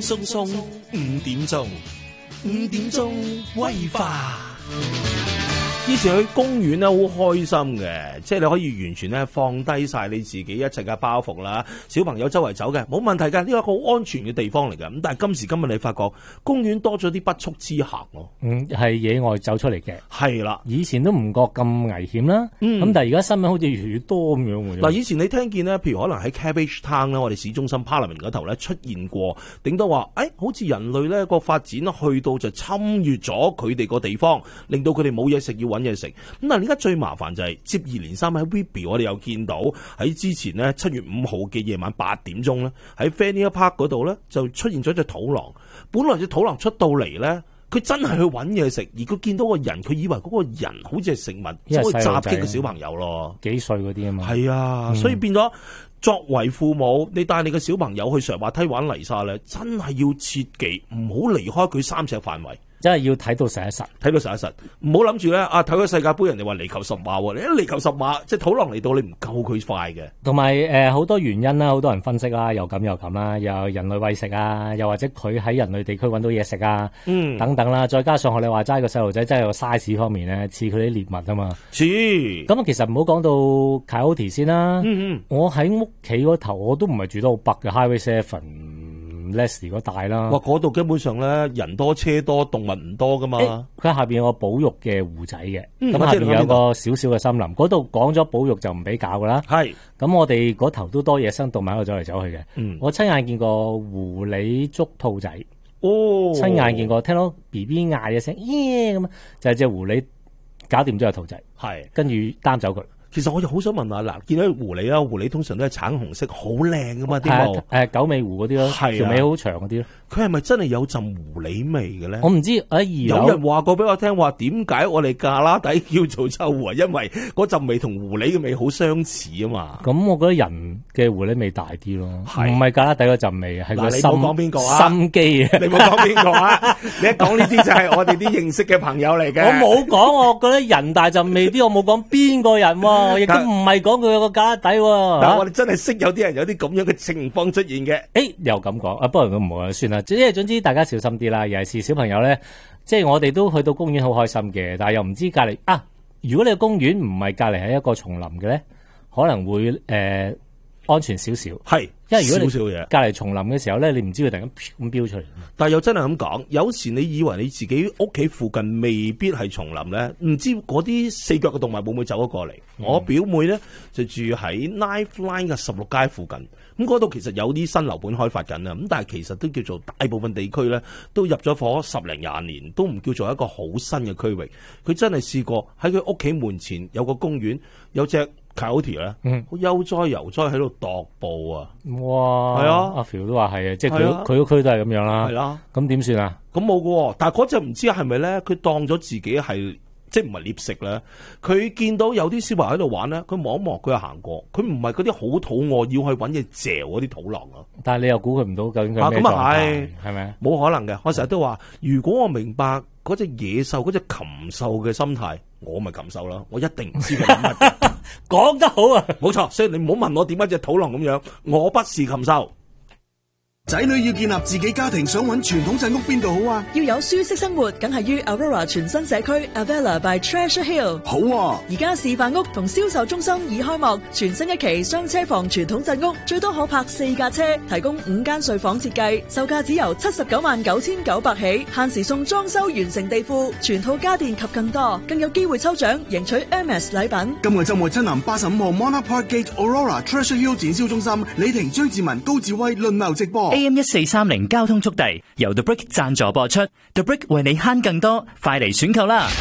鬆鬆5點鐘威化。以前去公園咧好開心嘅，即係你可以完全咧放低晒你自己一切嘅包袱啦。小朋友周圍走嘅冇問題㗎，呢個好安全嘅地方嚟㗎。咁但係今時今日你發覺公園多咗啲不速之客咯。 係野外走出嚟嘅。 係啦， 以前都唔覺咁危險啦。咁但係而家新聞好似越嚟越多咁樣。 嗱，以前你聽見咧，譬如可能喺 Cabbage Town 咧，我哋市中心 Parliament 嗰頭咧出現過，頂多話，好似人類咧個發展去到就侵越咗佢哋個地方，令到佢哋冇嘢食要揾嘢食。咁但係而家最麻煩就係接二連三喺 Whitby 我哋又見到喺之前呢7月5號嘅夜晚8點鐘咧，喺 Fanny Park 嗰度咧就出現咗隻土狼。本來隻土狼出到嚟咧，佢真係去揾嘢食，而佢見到個人，佢以為嗰個人好似係食物，所以襲擊個小朋友咯。 幾歲嗰啲啊嘛？ 係啊，所以變咗作為父母，你帶你個小朋友去上滑梯玩泥沙咧，真係要切記唔好離開佢3尺範圍。 真係要睇到實一實， 睇到實一實，唔好諗住咧睇咗世界盃，人哋話離球10碼喎，你一離球10碼，即係土狼嚟到，你唔夠佢快嘅。 同埋好多原因啦，好多人分析啦，又咁又咁啦，又人類餵食啊，又或者佢喺人類地區揾到嘢食啊，等等啦，再加上學你話齋個細路仔真係個 size 方面咧，似佢啲獵物啊嘛。似咁其實唔好講到 Coyote 先啦。我喺屋企嗰頭我都唔係住得好北嘅 Highway 7。Leslie 嗰帶啦， 哇！嗰度基本上咧人多車多，動物唔多噶嘛。 佢下邊有個保育嘅湖仔嘅，咁下邊有個少少嘅森林。嗰度講咗保育就唔俾搞噶啦。係，咁我哋嗰頭都多野生動物喺度走嚟走去嘅。我親眼見過狐狸捉兔仔，親眼見過聽到 BB 嗌嘅聲，耶咁，就係隻狐狸搞掂咗個兔仔，係跟住擔走佢。 其實我就好想問下，嗱，見到狐狸啦，狐狸通常都係橙紅色，好靚噶嘛啲毛， 九尾狐嗰啲咯，條尾好長嗰啲咯。佢係咪真係有陣狐狸味嘅咧？ 我唔知， 有人話過俾我聽話，點解我哋架拉底叫做臭狐啊？因為嗰陣味同狐狸嘅味好相似啊嘛。 咁我覺得人嘅狐狸味大啲咯，唔係架拉底嗰陣味，係個心。 你冇講邊個啊？心機啊！你冇講邊個啊？你一講呢啲就係我哋啲認識嘅朋友嚟嘅。 我冇講，我覺得人大陣味啲，我冇講邊個人喎。亦都唔係講佢有個假底喎， 但係我哋真係識有啲人有啲咁樣嘅情況出現嘅。 又咁講，不過唔好算啦。即係總之大家小心啲啦。尤其是小朋友咧，即係我哋都去到公園好開心嘅，但係又唔知隔離如果你個公園唔係隔離係一個叢林嘅咧，可能會安全少少。係。因為如果你隔離叢林嘅時候咧，你唔知佢突然間咁飆出嚟。但係又真係咁講，有時你以為你自己屋企附近未必係叢林咧，唔知嗰啲四腳嘅動物會唔會走咗過嚟？我表妹咧就住喺 Knife Line 嘅16街附近，咁嗰度其實有啲新樓盤開發緊啦，咁但係其實都叫做大部分地區咧都入咗伙10零20年，都唔叫做一個好新嘅區域。佢真係試過喺佢屋企門前有個公園，有隻Coyote 咧，好悠哉悠哉喺度踱步啊！哇，係啊，阿 Phil 都話係啊，即係佢個區都係咁樣啦。係啦，咁點算啊？咁冇嘅，但係嗰隻唔知係咪咧？佢當咗自己係即係唔係獵食咧？佢見到有啲小朋友喺度玩咧，佢望一望，佢又行過。佢唔係嗰啲好肚餓要去搵嘢嚼嗰啲土狼啊！但係你又估佢唔到究竟佢咩狀態？咁啊係咪？冇可能嘅。我成日都話，如果我明白嗰隻野獸、嗰隻禽獸嘅心態，我咪禽獸啦。我一定唔知佢諗乜嘅。講得好啊，冇錯，所以你唔好問我點解隻土狼咁樣，我不是禽獸。 仔女要建立自己家庭，想揾傳統鎮屋邊度好啊？ 要有舒適生活，梗係於 Aurora 全新社區 Avella by Treasure Hill。 好啊！ 而家示範屋同銷售中心已開幕，全新一期雙車房傳統鎮屋，最多可泊4架車，提供5間睡房設計，售價只由799900起，限時送裝修完成地庫、全套家電及更多，更有機會抽獎贏取 MS 禮品。 今個週末親臨85號 Monarch Park Gate Aurora Treasure Hill 展銷中心，李婷、張志文、高志威輪流直播。 AM1430交通速遞由 The Brick 贊助播出 ，The Brick 為你慳更多，快嚟選購啦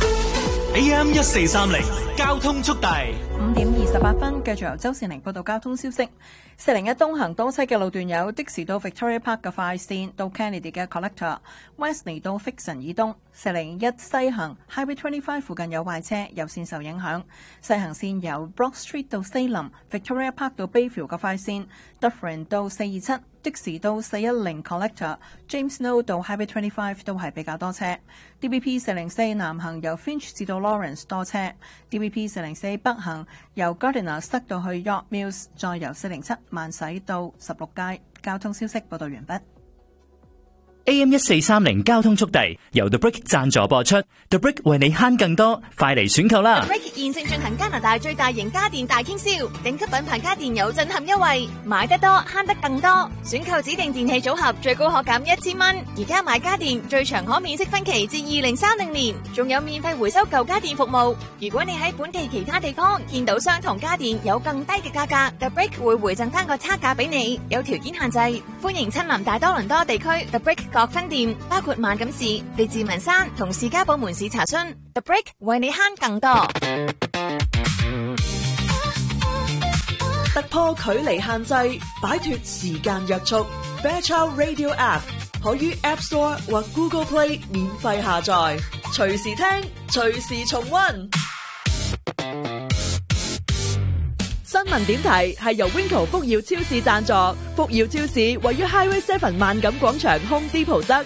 ！AM1430交通速遞 5點28分，繼續由周善玲報道交通消息。401東行東西嘅路段有的士到 Victoria Park 嘅快線，到 Kennedy 嘅 Collector、Wesley 到 Fixon 以東。401西行 Highway 25附近有壞車，右線受影響。西行線由 Brock Street 到西林 Victoria Park 到 Bayview 嘅快線 Dufferin 到427。的士到410 Collector、James Snow 到 Highway 25都係比較多車。DBP 404南行由 Finch 至到 Lawrence 多車。DBP 404北行由 Gardiner 塞到去 York Mills， 再由407慢駛到16街。交通消息報道完畢。 AM1430交通速遞由 The Brick 贊助播出 ，The Brick 為你慳更多，快嚟選購啦 The Brick 現正進行加拿大最大型家電大傾銷，頂級品牌家電有震撼優惠，買得多慳得更多，選購指定電器組合最高可減1000蚊，而家買家電最長可免息分期至2030年，仲有免費回收舊家電服務。如果你喺本地其他地方見到相同家電有更低嘅價格 ，The Brick 會回贈翻個差價俾你，有條件限制。歡迎親臨大多倫多地區 The Brick 各分店，包括萬錦市、列治文山同士嘉堡門市查詢。The Brick 為你慳更多。 突破距離限制，擺脫時間約束。Fairchild Radio App 可於 App Store 或 Google Play 免費下載，隨時聽，隨時重溫。新聞點題係由 Winco 福耀超市贊助，福耀超市位於 Highway 7萬錦廣場 Home Depot 側。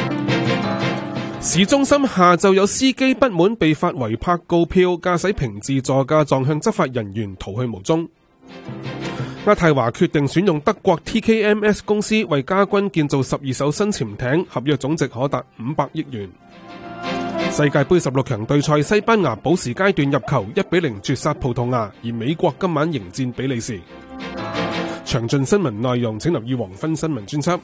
市中心下晝有司機不滿被發違泊告票，駕駛平治座駕撞向執法人員逃去無蹤。亞太華決定選用德國 TKMS 公司為加軍建造12艘新潛艇，合約總值可達500億元。世界盃16強對賽，西班牙補時階段入球1-0絕殺葡萄牙，而美國今晚迎戰比利時。詳盡新聞內容請留意黃昏新聞專輯。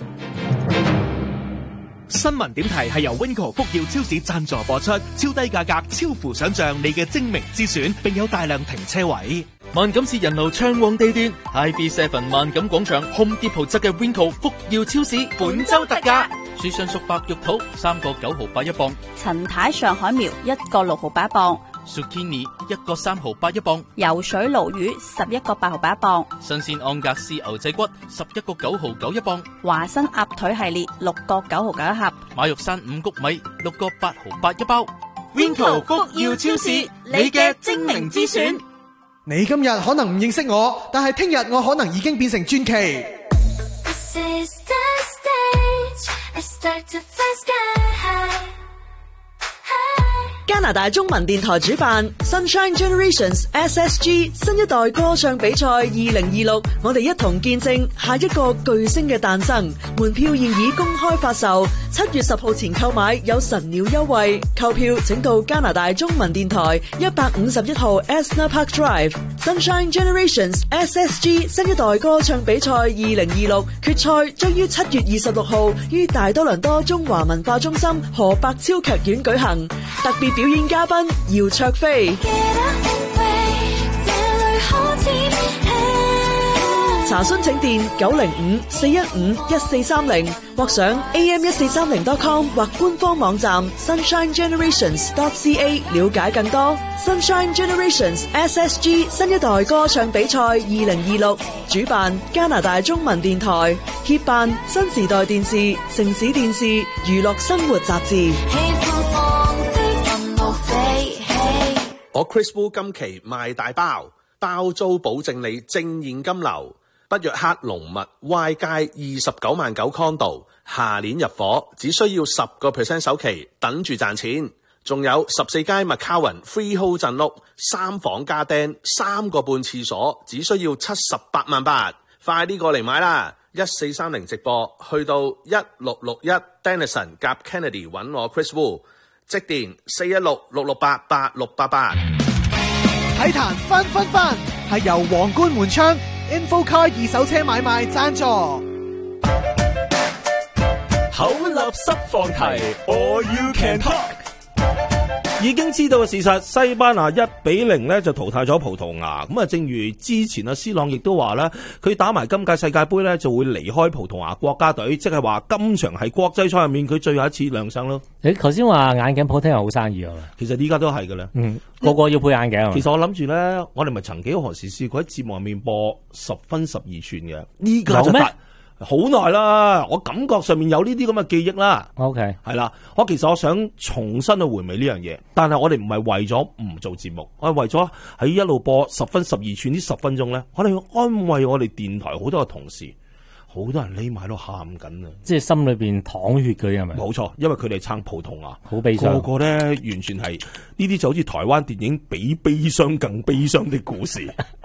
新聞點題係由 Winco 福耀超市贊助播出，超低價格，超乎想象，你嘅精明之選，並有大量停車位。 萬錦市人流暢旺地段 ，HighV7 萬錦廣場 Home Depot 側嘅 Winco 福耀超市本周特價，樹上熟白玉桃3個9毫8一磅， 陳太上海苗1個6毫8一磅。 Zucchini 1個3毫8一磅， 游水鱸魚11個8毫8一磅， 新鮮安格斯牛仔骨11個9毫9一磅， 華新鴨腿系列6個9毫9一盒， 馬玉山五谷米6個8毫8一包。 Winco 福耀超市，你嘅精明之選。 你今日可能唔認識我，但係聽日我可能已經變成傳奇。 加拿大中文電台主辦 Sunshine Generations SSG 新一代歌唱比賽2026，我哋一同見證下一個巨星嘅誕生。門票現已公開發售，7月10號前購買有神鳥優惠。購票請到加拿大中文電台151號 Esner Park Drive。Sunshine Generations SSG 新一代歌唱比賽2026決賽將於7月26號於大多倫多中華文化中心河百超劇院舉行，特別表演嘉賓姚卓飛。查詢請電905-415-1430或上 am1430.com 或官方網站 sunshinegenerations.ca 了解更多。Sunshine Generations SSG 新一代歌唱比賽2026主辦加拿大中文電台，協辦新時代電視、城市電視、娛樂生活雜誌。 我 Chris Wu 今期賣大包，包租保證你正現金流。北約克龍密 Y 街29.9condo，下年入伙，只需要10% 首期，等住賺錢。仲有14街 McCowan Freehold 鎮屋，3房加釘，3個半廁所，只需要78萬8，快啲過嚟買啦！1430直播去到1661 Denison 夾 Kennedy 揾我 Chris Wu， 即電416-668-8688。 體壇分係由皇冠門窗 InfoCar 二手車買賣贊助。 口立濕放題 ，All You Can Talk。 已經知道嘅事實，西班牙1-0咧就淘汰咗葡萄牙。咁啊，正如之前C朗亦都話啦，佢打埋今屆世界盃咧就會離開葡萄牙國家隊，即係話今場係國際賽入面佢最後一次亮相咯。 你頭先話眼鏡鋪聽係好生意啊， 其實依家都係㗎啦， 個個要配眼鏡。 其實我諗住咧，我哋咪曾幾何時試過喺節目入面播10分12寸嘅，呢個就好耐啦，我感覺上面有呢啲咁嘅記憶啦。 OK， 係啦，其實我想重新去回味呢樣嘢，但係我哋唔係為咗唔做節目，我係為咗喺一路播10分12寸呢10分鐘咧，我哋要安慰我哋電台好多嘅同事，好多人匿埋喺度喊緊啊！ 即係心裏邊淌血嗰啲係咪？ 冇錯，因為佢哋撐葡萄牙， 好悲傷， 個個咧完全係呢啲就好似台灣電影比悲傷更悲傷的故事。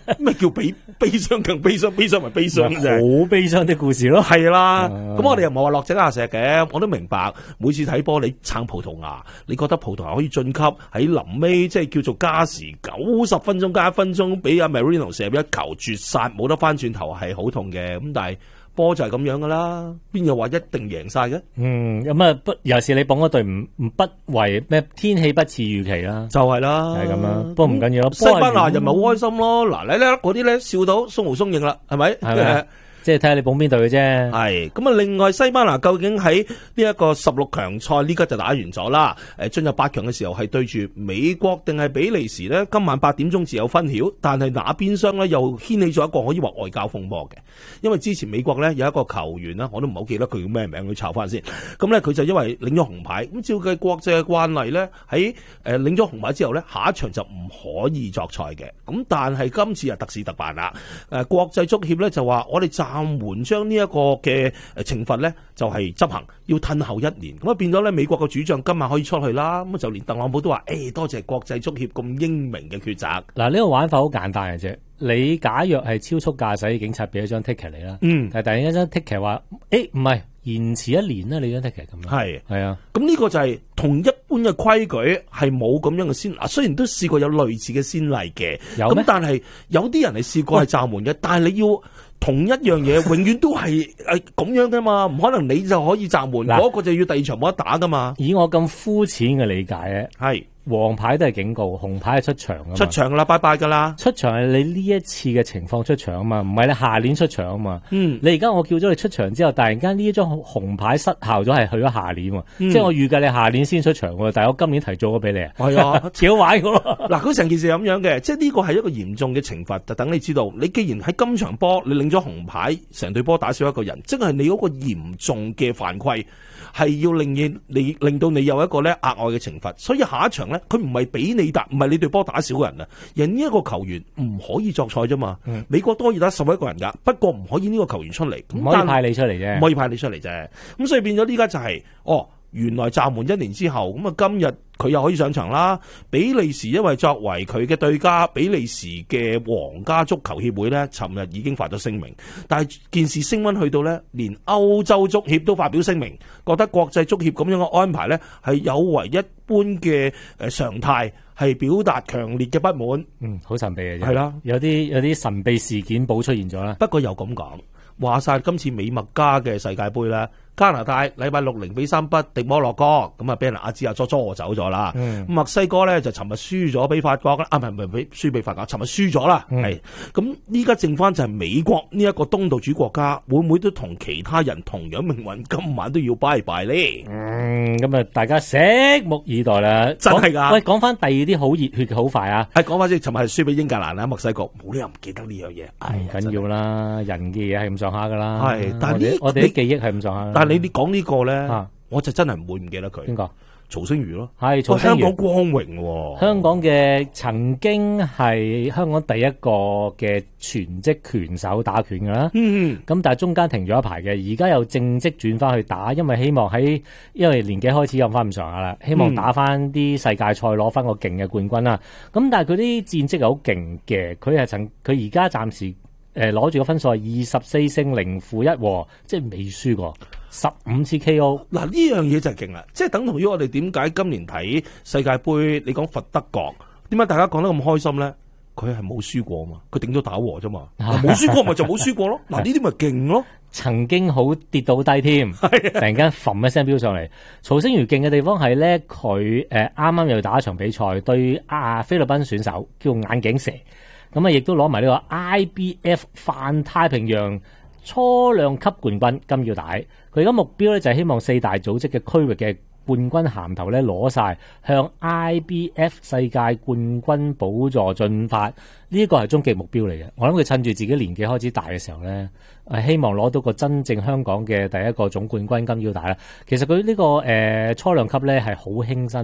咩叫比悲傷更悲傷？悲傷咪悲傷啫， 好悲傷的故事咯。 係啦，咁我哋又唔係話落井下石嘅，我都明白。每次睇波你撐葡萄牙，你覺得葡萄牙可以晉級喺臨尾即係叫做加時90分鐘加1分鐘，俾阿 Marino 射入一球絕殺，冇得翻轉頭係好痛嘅。咁但係波就係咁樣噶啦，邊有話一定贏晒嘅？ 咁啊不，尤其是你捧嗰隊不為咩天氣不似預期啦， 就係啦， 係咁啦。不過唔緊要， 西班牙人咪好開心咯。嗱，你咧嗰啲咧笑到鬆毛鬆翼啦，係咪？ 係咪？即係睇下你捧邊隊嘅啫。 係咁啊！另外西班牙究竟喺呢一個16強賽呢家就打完咗啦。進入8強嘅時候係對住美國定係比利時呢？今晚8點鐘自有分曉。但係那邊廂呢又掀起咗一個可以話外交風波嘅，因為之前美國呢有一個球員呢，我都唔好記得佢叫咩名，去抄翻先。咁呢，佢就因為領咗紅牌，咁照計國際嘅慣例呢，喺領咗紅牌之後呢，下一場就唔可以作賽嘅。咁但係今次特事特辦啦。國際足協呢就話我哋暫緩將呢一個嘅懲罰咧，就係執行要褪後1年，咁啊變咗咧美國嘅主將今晚可以出去啦，咁就連特朗普都話，多謝國際足協咁英明嘅抉擇。 嗱，呢個玩法好簡單嘅啫，你假若係超速駕駛，警察俾一張 ticket 嚟啦，但係突然間張 ticket 話，唔係延遲1年啦，你張 ticket 咁樣，係啊， 咁呢個就係同一般嘅規矩係冇咁樣嘅先，雖然都試過有類似嘅先例嘅，咁但係有啲人係試過係暫緩嘅，但係你要同一樣嘢永遠都係咁樣噶嘛，唔可能你就可以暫緩，嗰個就要第二場冇得打噶嘛。 以我咁膚淺嘅理解咧， 係黃牌都係警告，紅牌係出場噶嘛。 出場啦，拜拜噶啦。 出場係你呢一次嘅情況出場啊嘛，唔係你下年出場啊嘛。你而家我叫咗你出場之後，突然間呢一張紅牌失效咗，係去咗下年喎。即係我預計你下年先出場喎，但係我今年提早咗俾你啊。 係啊， 幾好玩噶喎。 嗱，佢成件事係咁樣嘅，即係呢個係一個嚴重嘅懲罰，就等你知道，你既然喺今場波你領咗紅牌，成隊波打少一個人，即係你嗰個嚴重嘅犯規，係要令到你有一個咧額外嘅懲罰。所以下一場咧，佢唔係俾你打，唔係你隊波打少個人啊，人呢一個球員唔可以作賽啫嘛。美國都可以打11個人噶，不過唔可以呢個球員出嚟， 唔可以派你出嚟啫， 唔可以派你出嚟啫。咁所以變咗呢家就係原來暫緩1年之後，咁啊今日佢又可以上場啦。比利時因為作為佢嘅對家，比利時嘅皇家足球協會呢，尋日已經發咗聲明。但係件事升溫去到呢，連歐洲足協都發表聲明，覺得國際足協咁樣嘅安排呢係有違一般嘅常態，係表達強烈嘅不滿。 好神秘嘅啫。 係啦， 有啲神秘事件簿出現咗啦。 不過又咁講，話晒今次美墨加嘅世界盃啦。加拿大禮拜6 0-3不敵摩洛哥，咁啊俾人阿茲佐走咗啦。墨西哥咧就尋日輸咗俾法國啦，唔係輸俾法國，尋日輸咗啦。係咁依家剩翻就係美國呢一個東道主國家，會唔會都同其他人同樣命運，今晚都要拜拜咧？ 咁啊大家拭目以待啦。 真係㗎。 喂，講翻第二啲好熱血嘅好快啊！ 講翻先，尋日係輸俾英格蘭啦，墨西哥冇理由唔記得呢樣嘢。 唔緊要啦，人嘅嘢係咁上下㗎啦。 係，但係我哋啲記憶係咁上下。 但係你講呢個咧，我就真係唔會唔記得佢。邊個？ 曹星如咯， 係曹星如。 香港光榮喎， 香港嘅曾經係香港第一個嘅全職拳手打拳㗎啦。咁但係中間停咗一排嘅，而家又正職轉翻去打，因為希望因為年紀開始有翻咁上下啦，希望打翻啲世界賽攞翻個勁嘅冠軍啦。咁但係佢啲戰績係好勁嘅，佢而家暫時攞住個分數係24勝0負1和，即係未輸過15次 KO。 嗱，呢樣嘢就係勁啦，即係等同於我哋點解今年睇世界盃，你講佛德國，點解大家講得咁開心咧？佢係冇輸過嘛，佢頂多打和啫嘛，冇輸過咪就冇輸過咯。嗱，呢啲咪勁咯。 曾經好跌到低添，突然間揈一聲飆上嚟。曹星如勁嘅地方係咧，佢啱啱又打一場比賽對菲律賓選手叫眼鏡蛇。咁啊，亦都攞埋呢個 IBF 泛太平洋初量級冠軍金腰帶。佢而家目標咧就係希望4大組織嘅區域嘅冠軍銜頭咧攞晒，向 IBF 世界冠軍寶座進發。呢個係終極目標嚟嘅。我諗佢趁住自己年紀開始大嘅時候咧，希望攞到個真正香港嘅第一個總冠軍金腰帶啦。其實佢呢個初量級咧係好輕身、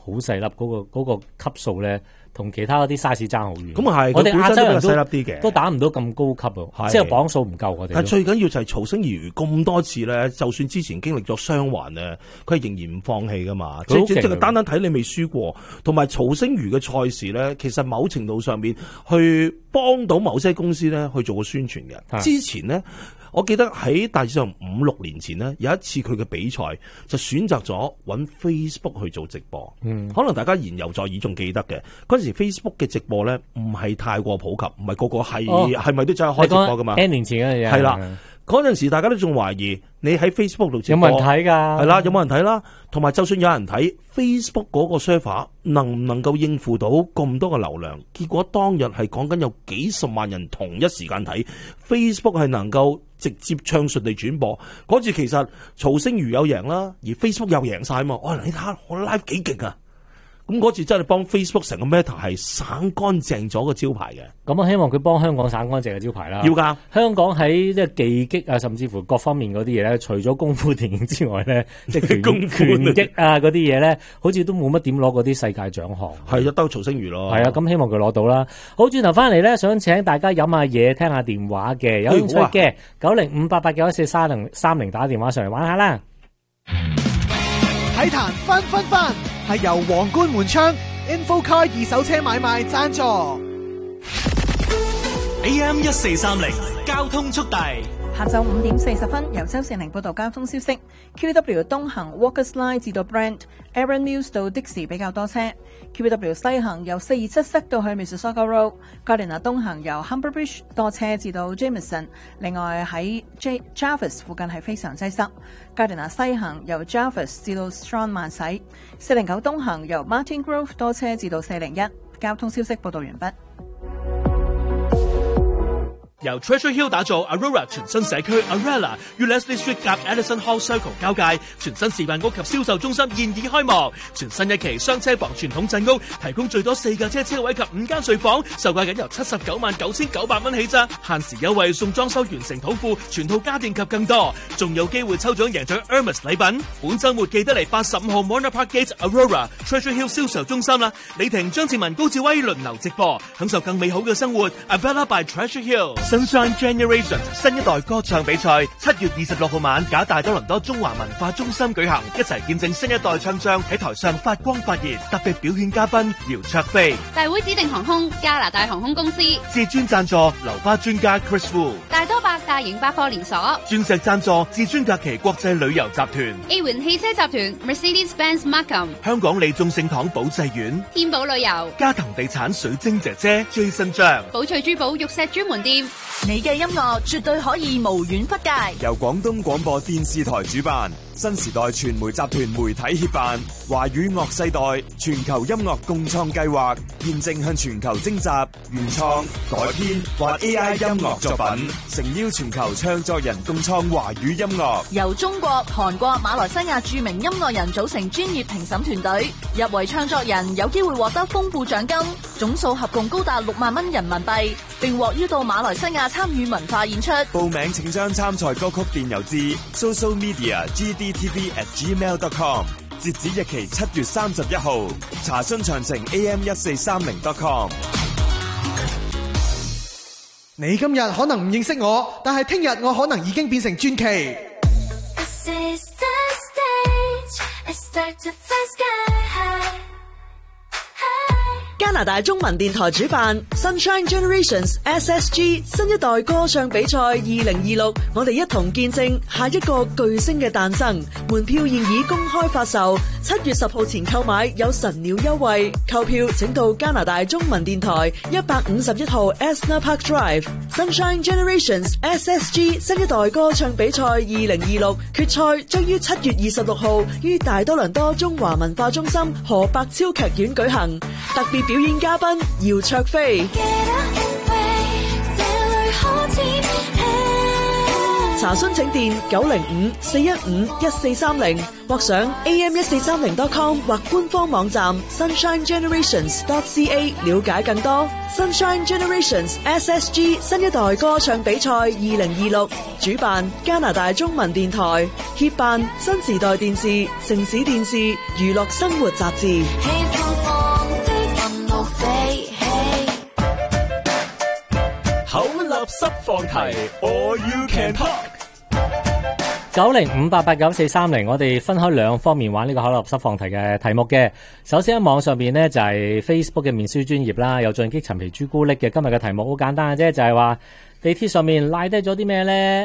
好細粒，嗰個級數咧，同其他嗰啲 size 爭好遠。 咁啊係， 我哋亞洲人細粒啲嘅， 都打唔到咁高級喎，即係磅數唔夠我哋。 係最緊要就係曹星如咁多次咧，就算之前經歷咗傷患咧，佢係仍然唔放棄噶嘛。即係單單睇你未輸過，同埋曹星如嘅賽事咧，其實某程度上面去幫到某些公司咧去做個宣傳嘅。之前咧。我記得喺大致上5-6年前呢，有一次佢嘅比賽就選擇咗揾 Facebook 去做直播。可能大家言猶在耳，仲記得嘅嗰陣時 Facebook 嘅直播咧，唔係太過普及，唔係個個係咪都真係開直播噶嘛 ？N 年前嘅嘢係啦，嗰陣時大家都仲懷疑你喺 Facebook 度直播有冇人睇㗎？ 係啦，有冇人睇啦？同埋就算有人睇 Facebook 嗰個 server 能唔能夠應付到咁多嘅流量？結果當日係講緊有幾十萬人同一時間睇 Facebook 係能夠直接暢順地轉播。嗰次其實曹星如有贏啦，而 Facebook 又贏晒嘛。你睇下我 live 幾勁啊！咁嗰次真係幫 Facebook 成個 Meta 係省乾淨咗個招牌嘅。 咁我希望佢幫香港省乾淨嘅招牌啦。 要㗎，香港喺即係技擊啊，甚至乎各方面嗰啲嘢咧，除咗功夫電影之外咧，即係拳擊啊嗰啲嘢咧，好似都冇乜點攞嗰啲世界獎項。 係一兜曹星如咯。 係啊，咁希望佢攞到啦。好，轉頭翻嚟咧，想請大家飲下嘢，聽下電話嘅，有興趣嘅90588914330打電話上嚟玩下啦。 體壇翻係由皇冠門窗 InfoCar 二手車買賣贊助。 AM1430交通速遞。 下晝5點40分，由周善玲報道交通消息。QW 東行 Walkers Line 至到 Brent、Aaron Mills 到的士比較多車。QW 西行由427塞到去 Mississauga Road。Gardiner 東行由 Humber Bridge 多車至到 Jameson。另外喺 Jarvis 附近係非常擠塞。Gardiner 西行由 Jarvis 至到 Strong 慢駛。409東行由 Martin Grove 多車至到401。交通消息報道完畢。 由 Treasure Hill 打造 Aurora 全新社區 Arella 與 Leslie Street 夾 Edison Hall Circle 交界，全新示範屋及銷售中心現已開幕。全新一期雙車房傳統鎮屋，提供最多4架車位及5間睡房，售價僅由799900蚊起咋，限時優惠送裝修完成土庫、全套家電及更多，仲有機會抽獎贏取 Hermes 禮品。本週末記得嚟85號 Mona Park Gate Aurora Treasure Hill 銷售中心啦！李婷、張志文、高志威輪流直播，享受更美好嘅生活。Avella by Treasure Hill。Sunshine Generations 新一代歌唱比賽7月26號晚，假大多倫多中華文化中心舉行，一齊見證新一代唱將喺台上發光發熱。特別表演嘉賓姚焯菲， 大會指定航空加拿大航空公司， 至尊贊助流花專家 Chris Wu， 大多百大型百貨連鎖， 鑽石贊助至尊假期國際旅遊集團， A 環汽車集團 Mercedes-Benz Markham， 香港利眾聖堂保濟院， 天寶旅遊， 嘉騰地產水晶姐姐 Jason 張， 寶翠珠寶玉石專門店。 你嘅音樂絕對可以無遠弗屆， 由廣東廣播電視台主辦，新時代傳媒集團媒體協辦，華語樂世代全球音樂共創計劃，現正向全球徵集原創、改編或 AI 音樂作品，誠邀全球唱作人共創華語音樂。 由中國、韓國、馬來西亞著名音樂人組成專業評審團隊，入圍唱作人有機會獲得豐富獎金，總數合共高達6萬蚊人民幣，並獲邀到馬來西亞參與文化演出。 報名請將參賽歌曲電郵至 socialmedia@gdtv@gmail.com， 截止日期7月31號。查詢詳情 am1430.com。 你今日可能唔認識我，但係聽日我可能已經變成傳奇。 加拿大中文電台主辦 Sunshine Generations SSG 新一代歌唱比賽2026，我哋一同見證下一個巨星嘅誕生。門票現已公開發售，7月10號前購買有神鳥優惠。購票請到加拿大中文電台151號 Esna Park Drive。Sunshine Generations SSG 新一代歌唱比賽2026決賽將於7月26號於大多倫多中華文化中心何伯超劇院舉行，特別表演嘉賓姚焯菲。 查詢請電905-415-1430或上 am1430.com 或官方網站 sunshinegenerations.ca 了解更多。Sunshine Generations SSG 新一代歌唱比賽2026主辦加拿大中文電台，協辦新時代電視、城市電視、娛樂生活雜誌。 口立濕放題 ，All You Can Talk。 9058894430，我哋分開兩方面玩呢個口立濕放題嘅題目嘅。首先喺網上邊呢，就係 Facebook 嘅面書專頁啦，有進擊陳皮朱古力嘅。今日嘅題目好簡單嘅啫，就係話地鐵上面賴低咗啲咩咧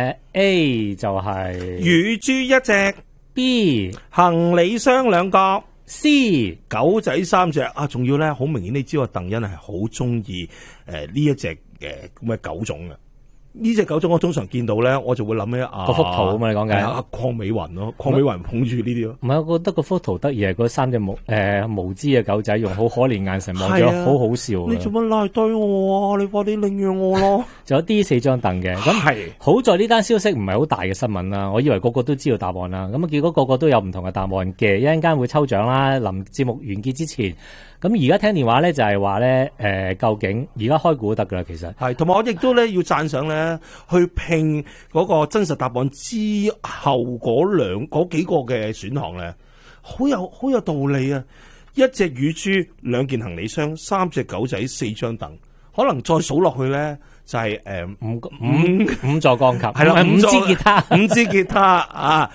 ？A 就係乳豬一隻 ，B 行李箱兩個。 C 狗仔三隻啊，仲要咧好明顯，你知道鄧欣係好中意呢一隻咁嘅狗種嘅。呢隻狗種我通常見到咧，我就會諗起個幅圖啊嘛，你講緊鄺美雲咯，鄺美雲捧住呢啲咯。 唔係，我覺得個幅圖得意係嗰三隻無知嘅狗仔用好可憐眼神望咗，好好笑。 你做乜賴對我啊？你快啲領養我咯！ 仲有啲4張凳嘅，咁係好在呢單消息唔係好大嘅新聞啦。我以為個個都知道答案啦，咁啊結果個個都有唔同嘅答案嘅。一陣間會抽獎啦，臨節目完結之前。咁而家聽電話咧就係話咧，究竟而家開估得噶啦，其實係，同埋我亦都咧要讚賞咧，去拼嗰個真實答案之後嗰幾個嘅選項咧，好有道理啊！一隻乳豬、2件行李箱、3隻狗仔、4張凳，可能再數落去咧就係五座鋼琴， 係啦，5 支吉他 ，5支吉他啊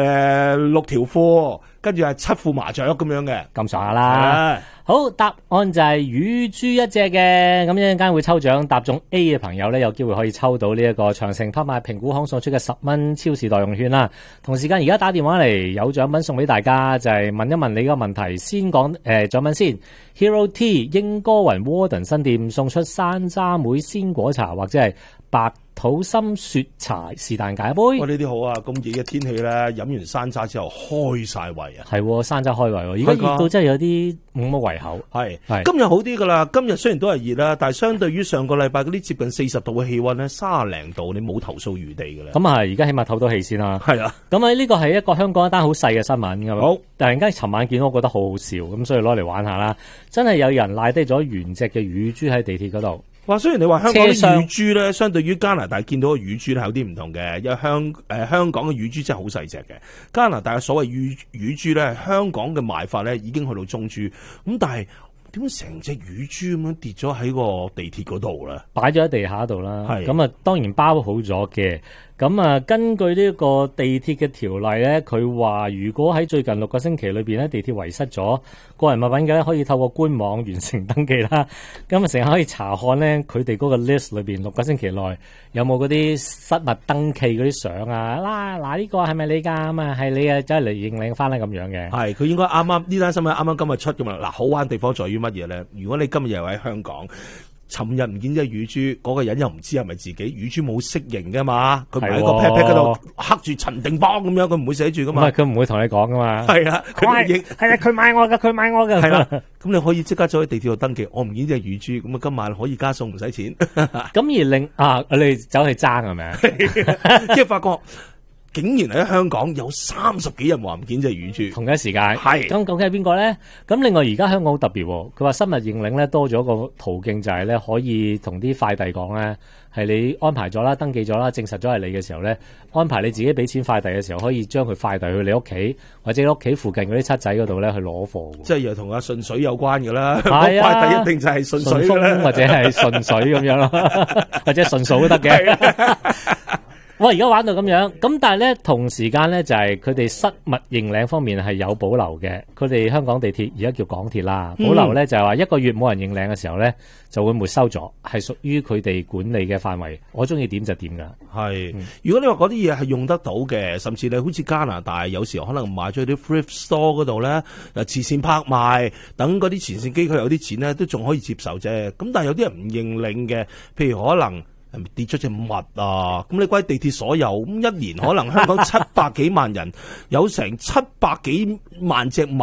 ，6條褲，跟住係7副麻雀咁樣嘅， 咁上下啦。好，答案就係乳豬一隻嘅，咁一陣間會抽獎，答中 A 嘅朋友咧有機會可以抽到呢一個長城拍賣評估行送出嘅10蚊超市代用券啦。同時間而家打電話嚟有獎品送俾大家，就係問一問你個問題，先講獎品先。Hero Tea 英歌雲 Warden 新店送出山楂妹鮮果茶或者係白土心雪茶是但解一杯。 哇！呢啲好啊，咁熱嘅天氣咧，飲完山楂之後開晒胃啊！ 係，山楂開胃，而家熱到真係有啲冇乜胃口。 係今日好啲噶啦，今日雖然都係熱啦，但係相對於上個禮拜嗰啲接近40度嘅氣溫咧，30零度，你冇投訴餘地噶啦。 咁啊，而家起碼透到氣先啦。 係啊， 咁啊呢個係一個香港一單好細嘅新聞咁。 好， 突然間尋晚見到，我覺得好好笑，咁所以攞嚟玩下啦。真係有人賴低咗原隻嘅乳豬喺地鐵嗰度。 哇！雖然你話香港啲乳豬咧，相對於加拿大見到嘅乳豬咧有啲唔同嘅，因為香港嘅乳豬真係好細隻嘅。加拿大嘅所謂乳豬咧，香港嘅賣法咧已經去到中豬，咁但係點解成隻乳豬咁樣跌咗喺個地鐵嗰度咧？ 擺咗喺地下度啦，咁啊當然包好咗嘅。咁啊，根據呢個地鐵嘅條例咧，佢話如果喺最近6個星期裏邊咧，地鐵遺失咗個人物品嘅咧，可以透過官網完成登記啦。咁啊，成日可以查看咧，佢哋嗰個 list 裏邊6個星期內有冇嗰啲失物登記嗰啲相啊？嗱呢個係咪你㗎？咁啊係你啊，走嚟認領翻咧咁樣嘅。 係，佢應該啱啱呢單新聞啱啱今日出㗎嘛。嗱，好玩地方在於乜嘢咧？如果你今日又喺香港。尋日唔見隻乳豬，嗰個人又唔知係咪自己，乳豬冇識型噶嘛，佢唔係喺個 pat pat 嗰度刻住陳定邦咁樣，佢唔會寫住噶嘛。 唔係，佢唔會同你講噶嘛。 係啊，係啊， 佢買我噶，佢買我噶。 係啦，咁你可以即刻走去地鐵度登記，我唔見隻乳豬，咁啊今晚可以加送唔使錢。 咁而令你走去爭係咪啊？ 即係發覺。竟然喺香港有30幾人話唔見隻乳豬， 同一時間係咁究竟係邊個咧？咁另外而家香港好特別，佢話生物認領咧多咗個途徑，就係咧可以同啲快遞講咧，係你安排咗啦、登記咗啦、證實咗係你嘅時候咧，安排你自己俾錢快遞嘅時候，可以將佢快遞去你屋企或者你屋企附近嗰啲七仔嗰度咧去攞貨。即係又同阿順水有關㗎啦， 係啊， 快遞一定就係順水啦，或者係順水咁樣咯，或者順數都得嘅。哇！而家玩到咁樣，咁但係咧同時間咧就係佢哋失物認領方面係有保留嘅。佢哋香港地鐵而家叫港鐵啦，保留咧就係話1個月冇人認領嘅時候咧就會沒收咗，係屬於佢哋管理嘅範圍。我中意點就點㗎。 係，如果你話嗰啲嘢係用得到嘅，甚至你好似加拿大有時候可能買咗啲 thrift store 嗰度咧，慈善拍賣等嗰啲慈善機構有啲錢咧都仲可以接受啫。咁但係有啲人唔認領嘅，譬如可能。跌咗隻物啊！咁你歸地鐵所有，咁一年可能香港700幾萬人，有成700幾萬隻物，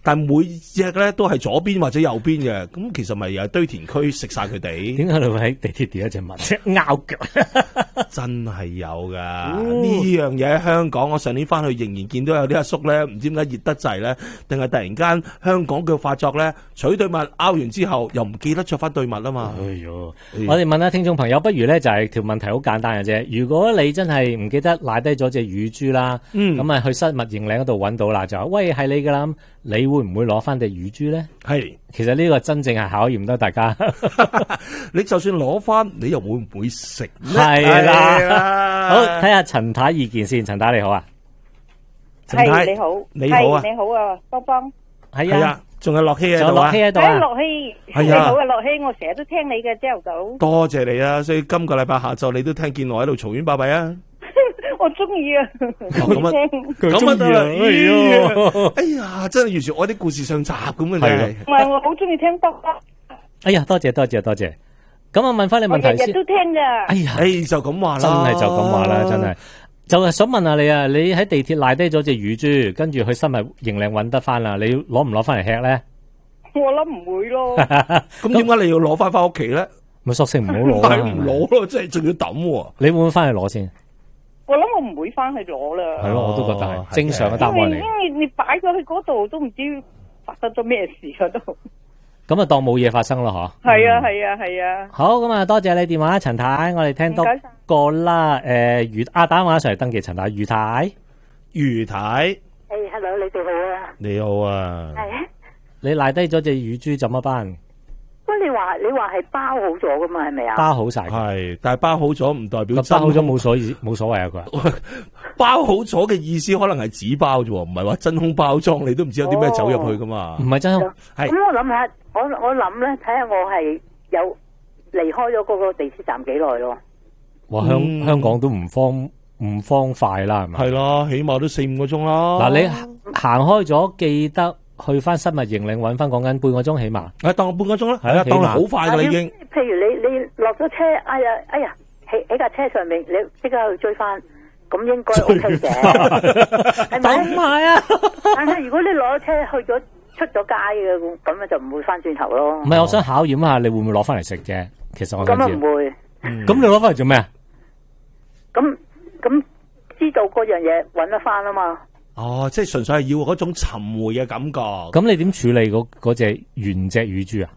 但每隻咧都係左邊或者右邊嘅，咁其實咪又係堆填區食晒佢哋。 點解你會喺地鐵掉一隻襪拗腳？ 真係有噶呢樣嘢喺香港，我上年翻去仍然見到有啲阿叔咧，唔知點解熱得滯咧，定係突然間香港嘅發作咧，取對襪拗完之後又唔記得着翻對襪啊嘛。 哎喲，我哋問下聽眾朋友，不如咧就係條問題好簡單嘅啫。如果你真係唔記得賴低咗隻乳豬啦，咁啊去失物認領嗰度揾到啦，就話喂係你噶啦，你會唔會攞翻隻乳豬咧？ 係， 其實呢個真正係考驗得大家。 你就算攞翻，你又會唔會食咧？ 係啦，好睇下陳太意見先。陳太你好啊， 陳太你好， 你好啊， 你好啊，幫幫。 係啊， 仲有樂希喺度啊， 仲有樂希喺度啊， 樂希， 係你好啊， 啊， 樂希，我成日都聽你嘅朝頭早。 多謝你啊！所以今個禮拜下晝你都聽見我喺度嘈冤巴閉啊！ 我中意啊， 咁啊，咁啊得啦！哎呀，真係完全我啲故事上集咁嘅啫。 唔係，我好中意聽多歌。 哎呀，多謝。咁我問翻你問題先。 我日日都聽噶。 哎呀， 就咁話啦， 真係就咁話啦，真係。就係想問下你啊，你喺地鐵賴低咗隻乳豬，跟住去生物認領揾得翻啦，你攞唔攞翻嚟吃咧？ 我諗唔會咯。 咁點解你要攞翻屋企咧？ 咪索性唔好攞啦， 唔攞咯，即係仲要抌。 你會唔會翻去攞先？ 我諗我唔會翻去攞啦。 係咯，我都覺得係正常嘅答案嚟。 因為你擺咗去嗰度都唔知發生咗咩事啊都。 咁啊，當冇嘢發生咯，嗬。 係啊，係啊，係啊。 好，咁啊，多謝你電話，陳太，我哋聽多個啦。打電話上嚟登記，陳太，余太。 Hello，你哋好啊。 你好啊。 係。 你賴低咗隻乳豬怎麼辦？ 咁你話係包好咗噶嘛？係咪啊？ 包好晒。 係，但係包好咗唔代表包好咗冇所謂啊！佢話包好咗嘅意思可能係紙包啫，唔係話真空包裝，你都唔知有啲咩走入去噶嘛。 唔係真空。 係。咁我諗下，我諗咧，睇下我係有離開咗嗰個地鐵站幾耐咯。 哇！香港都唔方快啦，係咪？ 係咯，起碼都4-5個鐘啦。 嗱，你行開咗，記得去翻失物認領揾翻，講緊半個鐘起碼。 當我半個鐘啦，係啦，當你好快噶啦已經。 譬如你落咗車，哎呀，喺架車上面，你即刻去追翻，咁應該 OK 嘅，係咪？ 唔係啊！ 但係如果你攞車去咗出咗街嘅，咁啊就唔會翻轉頭咯。 唔係，我想考驗下你會唔會攞翻嚟食啫。其實我咁啊唔會。 咁你攞翻嚟做咩啊？ 咁知道嗰樣嘢揾得翻啊嘛。 哦，即係純粹係要嗰種尋回嘅感覺。 咁你點處理嗰隻原隻乳豬啊？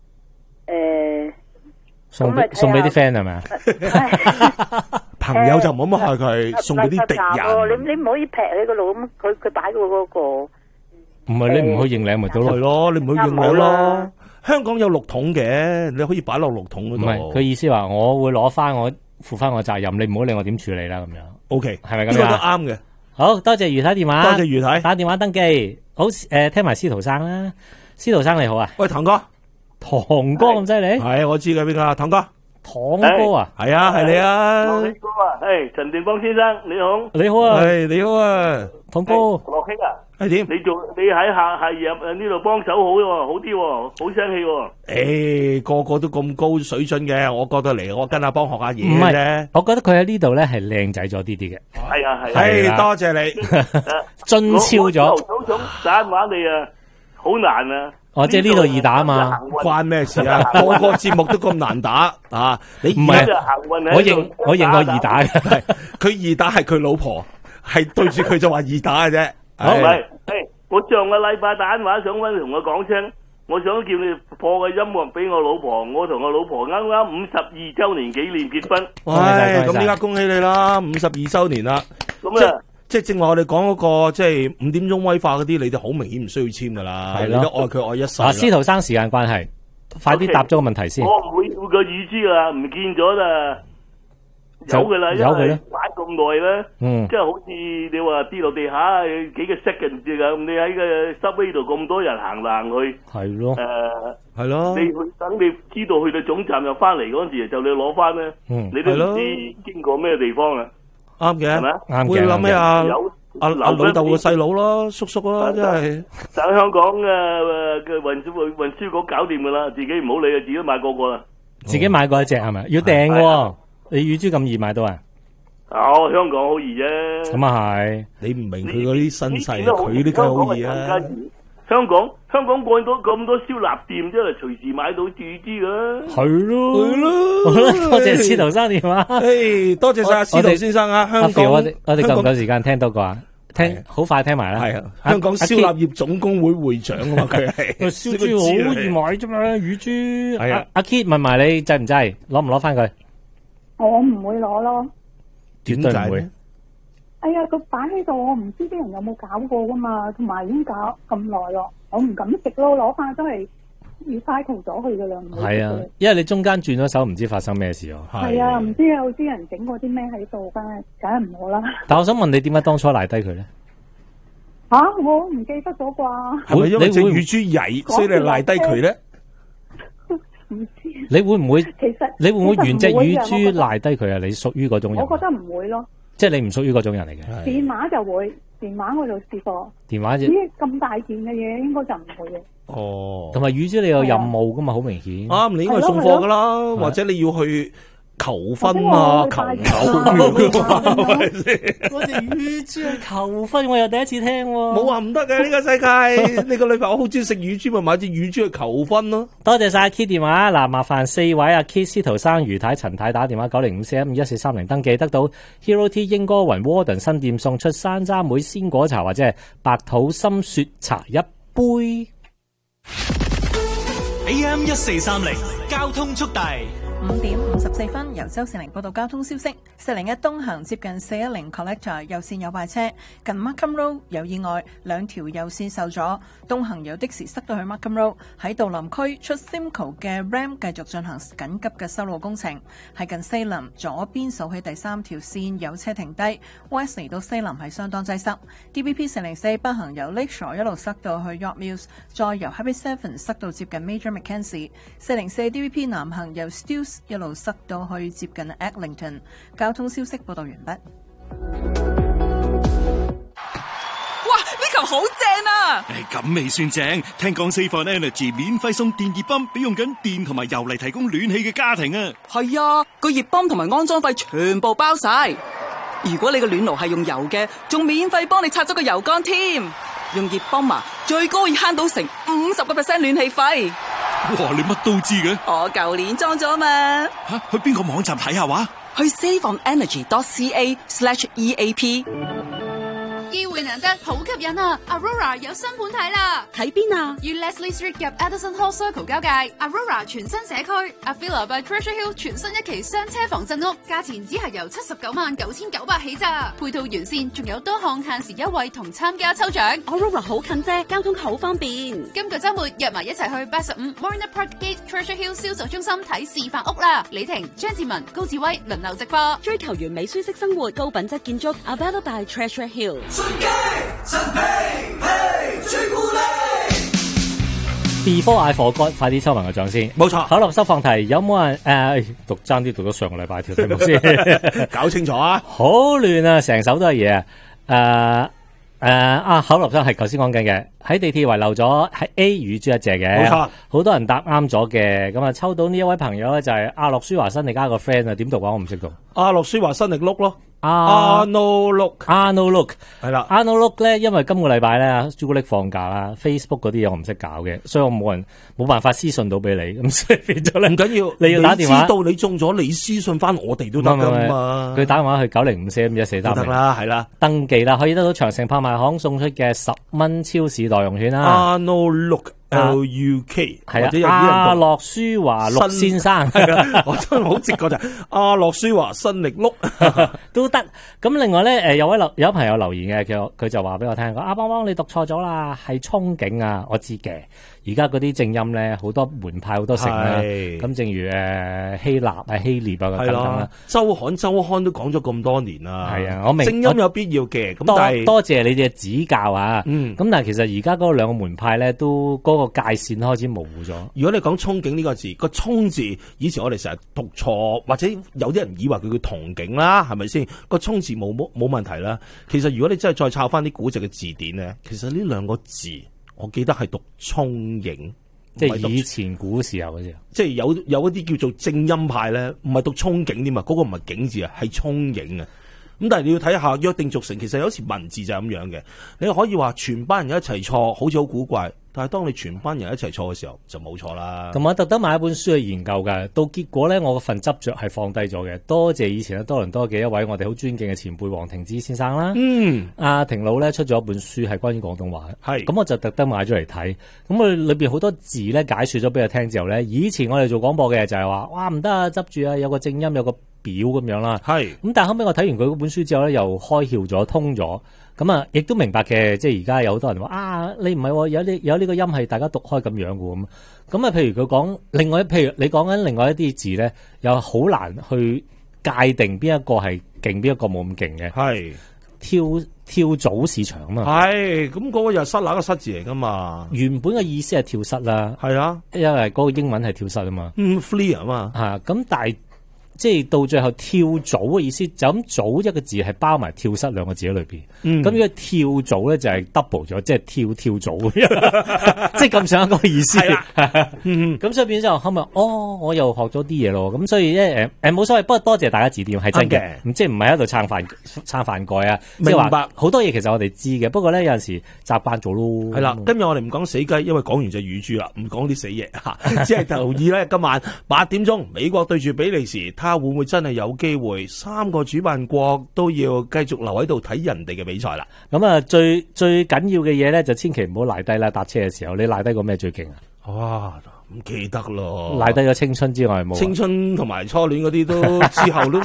送俾啲 friend 係咪啊？ 朋友就唔好咁害佢，送俾啲敵人。 你唔可以劈喺嗰度咁，佢擺過嗰個。 唔係你唔去認領咪得咯？ 係咯，你唔去認領咯。香港有6桶嘅，你可以擺落6桶嗰度。 唔係，佢意思話我會攞翻，我負翻我責任，你唔好理我點處理啦咁樣。 OK， 係咪咁樣？ 呢個都啱嘅。 好多謝余太電話， 多謝余太打電話登記。好，聽埋司徒生啦。司徒生你好啊， 喂，堂哥咁犀利？ 係我知嘅邊個？堂哥， 堂哥啊， 係啊，係你啊， 樂希哥啊，陳定邦先生你好， 你好啊， 你好啊， 堂哥， 樂希啊， 係點？ 你喺下入呢度幫手好喎，好啲喎，好聲氣喎。 個個都咁高水準嘅，我覺得嚟我跟阿邦學下嘢啫。 我覺得佢喺呢度咧係靚仔咗啲啲嘅。 係啊， 係多謝你， 進超咗。 我想打電話你啊，好難啊。 哦，即係呢度易打啊嘛， 關咩事啊？個個節目都咁難打啊！你唔係我認我易打嘅， 佢易打係佢老婆，係對住佢就話易打嘅啫。 唔係，我上個禮拜打電話想翻同我講聲，我想叫你播個音樂俾我老婆，我同我老婆啱啱52周年紀念結婚。 喂，咁依家恭喜你啦，52周年啦。 咁啊。 即係正話我哋講嗰個即係5點鐘威化嗰啲，你哋好明顯唔需要簽噶啦，你都愛佢愛一世。 司徒生時間關係，快啲答咗個問題先。 我唔會個乳豬啊，唔見咗啦，有噶啦，因為擺咁耐咧，即係好似你話跌落地下幾個 second 咁，你喺個 subway 度咁多人行行去， 係咯， 係咯， 你等你知道去到總站又翻嚟嗰陣時，就你攞翻咧，你都唔知經過咩地方啊。 啱嘅， 啱嘅。 會諗起阿老豆個細佬咯，叔叔咯，真係。 但係香港嘅運輸局搞掂噶啦，自己唔好理啊，自己買個啦。 自己買過一隻係咪？要訂嘅，你乳豬咁易買到啊？ 香港好易啫。 咁啊係， 你唔明佢嗰啲身世，佢都夠易啊。 香港過到咁多燒臘店，真係隨時買到乳豬噶。 係咯，多謝司徒生電話。 多謝晒司徒先生啊！香港我哋夠唔夠時間聽多個啊？聽好快聽埋啦。 係啊，香港燒臘業總工會會長啊嘛，佢係燒豬好易買啫嘛，乳豬。係啊，阿 Kit 問埋你制唔制？攞唔攞翻佢？ 我唔會攞咯。 絕對唔會。 哎呀，佢擺喺度，我唔知啲人有冇搞過噶嘛，同埋已經搞咁耐咯，我唔敢食咯，攞翻都係 recycle 咗佢噶啦。 係啊，因為你中間轉咗手，唔知發生咩事哦。 係啊，唔知有啲人整過啲咩喺度，梗係唔好啦。 但我想問你，點解當初賴低佢咧？ 吓，我唔記得咗啩？ 係咪因為隻乳豬曳，所以你賴低佢咧？ 唔知。 你會唔會？ 其實你會唔會原隻乳豬賴低佢啊？你屬於嗰種人？ 我覺得唔會咯。 即係你唔屬於嗰種人嚟嘅。 電話就會，電話我就試過。 電話啫。 咦，咁大件嘅嘢，應該就唔會嘅。 哦。 同埋乳豬你有任務噶嘛？好明顯。 啱，你應該送貨噶啦，或者你要去求婚啊，求偶咁樣噶嘛？ 我哋乳豬去求婚，我又第一次聽。 冇話唔得嘅呢個世界，你個女朋友好中意食乳豬，咪買隻乳豬去求婚咯。 多謝晒阿 Kit 電話，嗱，麻煩4位阿 Kit、司徒生、余太、陳太打電話90541511430登記，得到 Hero Tea 英歌雲 Warden 新店送出山楂妹鮮果茶或者係白土心雪茶一杯。 AM 1430交通速遞。 5點54分，由周善玲報道交通消息。401東行接近410 Collector 右線有壞車，近 Markham Road 有意外，2條右線受阻。東行有的士塞到去 Markham Road， 喺杜林區出 Simcoe 嘅 Ram 繼續進行緊急嘅修路工程，係近西林左邊數起第3條線有車停低 ，West 到西林係相當擠塞。DBP 404北行由 Lakeshore 一路塞到去 York Mills， 再由 Happy Seven 塞到接近 Major Mackenzie。404 DBP 南行由 Steeles一路塞到去接近 Eglinton。交通消息報道完畢。 哇！呢球好正啊！ 咁未算正，聽講 Save On Energy 免費送電熱泵俾用緊電同埋油嚟提供暖氣嘅家庭啊！ 係啊，個熱泵同埋安裝費全部包晒。如果你個暖爐係用油嘅，仲免費幫你拆咗個油缸添。用熱泵啊，最高可以慳到成50% 暖氣費。 哇！你乜都知嘅？ 我舊年裝咗嘛。 吓，去邊個網站睇下話？ 去 saveonenergy.ca/EAP。 機會難得，好吸引啊 ！Aurora 有新盤睇啦， 睇邊啊？ 與 Leslie Street 及 Addison Hall Circle 交界 ，Aurora 全新社區 ，Avila by Treasure Hill 全新一期雙車房鎮屋，價錢只係由799900起咋，配套完善，仲有多項限時優惠同參加抽獎。 Aurora 好近啫，交通好方便。 今個週末約埋一齊去85 Marina Park Gate Treasure Hill 銷售中心睇示範屋啦！李婷、張志文、高志威輪流直播， 追求完美舒適生活，高品質建築 ，Avila by Treasure Hill。 陳皮皮朱古力 Before I forgot， 快啲抽埋個獎先。 冇錯， 口立濕放題，有冇人讀爭啲讀咗上個禮拜條題目先， 搞清楚啊！ 好亂啊，成手都係嘢啊！口立濕係頭先講緊嘅，喺地鐵遺留咗係 A 乳豬一隻嘅， 冇錯， 好多人答啱咗嘅。咁啊，抽到呢一位朋友咧就係阿諾舒華辛力加個 friend 啊，點讀啊？我唔識讀。 阿諾舒華辛力碌咯。 Arno Look 係啦 ，Arno Look 咧，因為今個禮拜咧朱古力放假啦 ，Facebook 嗰啲嘢我唔識搞嘅，所以我冇辦法私信到俾你，咁所以變咗咧， 唔緊要， 你要打電話， 知道你中咗，你私信翻我哋都得噶嘛。 佢打電話去905411430 得啦，係啦， 登記啦，可以得到長城拍賣行送出嘅10蚊超市代用券啦。 Arno Look。LUK 係啊，阿諾舒華陸先生， 我真係好直覺就阿諾舒華新力碌都得。咁另外咧，有朋友留言嘅，佢就話俾我聽，阿邦邦你讀錯咗啦，係憧憬啊，我知嘅。而家嗰啲正音咧，好多門派好多城啦。咁正如希臘啊、希臘啊等等啦。周刊都講咗咁多年啦。係啊，我明正音有必要嘅。咁但係多謝你哋嘅指教啊。咁但係其實而家嗰兩個門派咧，都嗰個界線開始模糊咗。 如果你講憧憬呢個字，個憧字以前我哋成日讀錯，或者有啲人以為佢叫憧憬啦，係咪先？個憧字冇問題啦。其實如果你真係再抄翻啲古籍嘅字典咧，其實呢兩個字。我記得係讀聰影， 即係以前古時候嗰時候， 即係有一啲叫做正音派咧，唔係讀憧憬添嘛，嗰個唔係景字啊，係聰影啊。 咁但係你要睇下約定俗成，其實有時文字就係咁樣嘅。你可以話全班人一齊錯，好似好古怪。但係當你全班人一齊錯嘅時候，就冇錯啦。 同埋我特登買一本書去研究嘅，到結果咧，我份執着係放低咗嘅。多謝以前多倫多嘅一位我哋好尊敬嘅前輩黃庭之先生啦。阿庭老咧出咗一本書係關於廣東話，咁我就特登買咗嚟睇。咁佢裏邊好多字咧解說咗俾佢聽之後咧，以前我哋做廣播嘅就係話，哇唔得啊，執住啊，有個正音有個表咁樣啦。咁但係後尾我睇完佢嗰本書之後咧，又開竅咗，通咗。咁啊，亦都明白嘅，即係而家有好多人話啊，你唔係有呢個音係大家讀開咁樣嘅咁。咁啊，譬如佢講譬如你講緊另外一啲字咧，又好難去界定邊一個係勁，邊一個冇咁勁嘅。 係跳蚤市場啊嘛。 係咁嗰個又係失那個失字嚟噶嘛。 原本嘅意思係跳蚤啦。 係啊， 因為嗰個英文係跳蚤啊嘛。 flee 啊嘛。 咁但係。即係到最後跳蚤嘅意思，就咁蚤一個字係包埋跳蚤兩個字喺裏邊。咁如果跳蚤咧就係 double 咗，即係跳蚤，即係咁上一個意思。咁所以變咗後咪我又學咗啲嘢咯。咁所以咧冇所謂，不過多謝大家指點係真嘅，即係唔係喺度撐飯蓋啊。即係話好多嘢其實我哋知嘅，不過咧有陣時習慣咗咯。 係啦，今日我哋唔講死雞，因為講完就乳豬啦，唔講啲死嘢吓，只係留意咧今晚8點鐘美國對住比利時。他會唔會真係有機會3個主辦國都要繼續留喺度睇人哋嘅比賽啦？ 咁啊，最緊要嘅嘢咧，就千祈唔好賴低啦！搭車嘅時候，你賴低個咩最勁啊？ 哇，唔記得咯！ 賴低咗青春之外冇。 青春同埋初戀嗰啲都之後都。